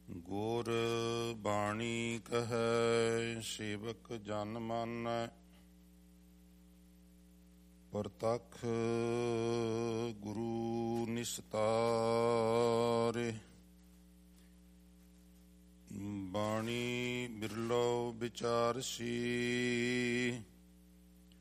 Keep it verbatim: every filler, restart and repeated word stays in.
ਗੁਰ ਬਾਣੀ ਕਹੈ ਸੇਵਕ ਜਨ ਮਾਨੈ, ਪ੍ਰਤੱਖ ਗੁਰੂ ਨਿਸਤਾਰੇ। ਬਾਣੀ ਬਿਰਲੋ ਵਿਚਾਰਸੀ,